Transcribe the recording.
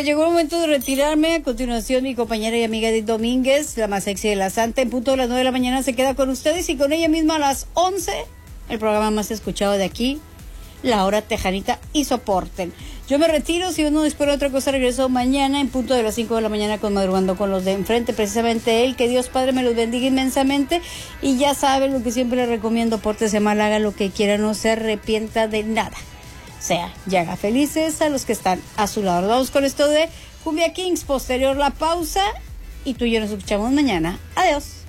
Pues llegó el momento de retirarme. A continuación, mi compañera y amiga Edith Domínguez, la más sexy de la Santa, en punto de las 9 de la mañana se queda con ustedes y con ella misma a las 11, el programa más escuchado de aquí, La Hora Tejanita, y soporten. Yo me retiro, si uno espera otra cosa, regreso mañana en punto de las 5 de la mañana con Madrugando con los de enfrente, precisamente él, que Dios Padre me los bendiga inmensamente, y ya saben lo que siempre les recomiendo: pórtese mal, haga lo que quiera, no se arrepienta de nada. O sea, y haga felices a los que están a su lado. Vamos con esto de Cumbia Kings, posterior la pausa, y tú y yo nos escuchamos mañana. Adiós.